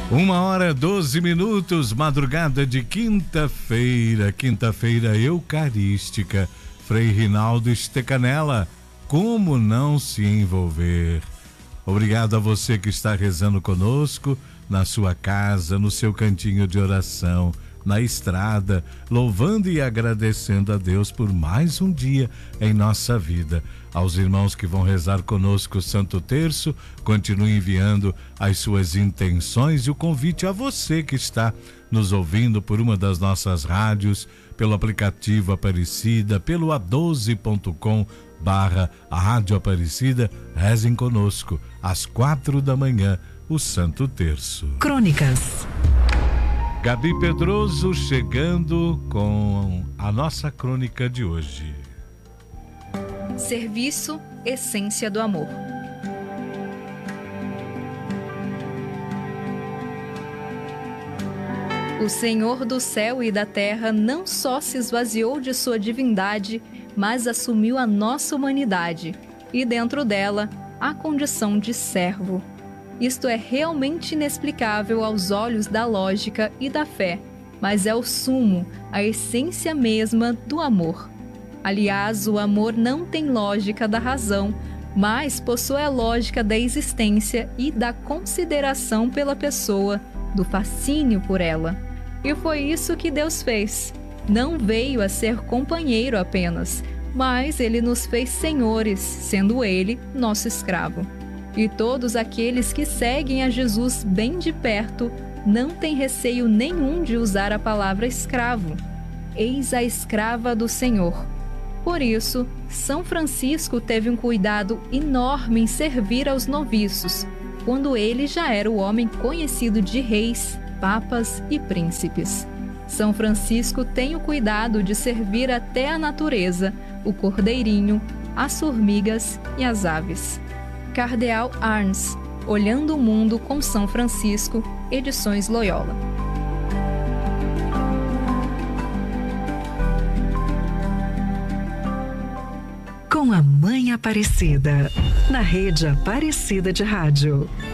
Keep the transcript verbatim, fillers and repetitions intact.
Uma hora, doze minutos, madrugada de quinta-feira, quinta-feira eucarística. Frei Rinaldo Estecanela, como não se envolver? Obrigado a você que está rezando conosco, na sua casa, no seu cantinho de oração, na estrada, louvando e agradecendo a Deus por mais um dia em nossa vida. Aos irmãos que vão rezar conosco o Santo Terço, continue enviando as suas intenções e o convite a você que está nos ouvindo por uma das nossas rádios, pelo aplicativo Aparecida, pelo a doze ponto com barra a Rádio Aparecida. Rezem conosco às quatro da manhã o Santo Terço. Crônicas. Gabi Pedroso chegando com a nossa crônica de hoje. Serviço, essência do amor. O Senhor do céu e da terra não só se esvaziou de sua divindade, mas assumiu a nossa humanidade e dentro dela a condição de servo. Isto é realmente inexplicável aos olhos da lógica e da fé, mas é o sumo, a essência mesma do amor. Aliás, o amor não tem lógica da razão, mas possui a lógica da existência e da consideração pela pessoa, do fascínio por ela. E foi isso que Deus fez. Não veio a ser companheiro apenas, mas Ele nos fez senhores, sendo Ele nosso escravo. E todos aqueles que seguem a Jesus bem de perto não têm receio nenhum de usar a palavra escravo. Eis a escrava do Senhor. Por isso, São Francisco teve um cuidado enorme em servir aos noviços, quando ele já era o homem conhecido de reis, papas e príncipes. São Francisco tem o cuidado de servir até a natureza, o cordeirinho, as formigas e as aves. Cardeal Arns, Olhando o Mundo com São Francisco, Edições Loyola. Com a Mãe Aparecida, na Rede Aparecida de Rádio.